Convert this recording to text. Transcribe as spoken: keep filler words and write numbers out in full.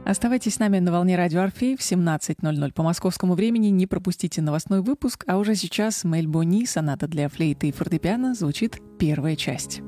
Оставайтесь с нами на волне радио Орфей в семнадцать ноль ноль по московскому времени. Не пропустите новостной выпуск, а уже сейчас Мельбо Ни, соната для флейты и фортепиано, звучит первая часть.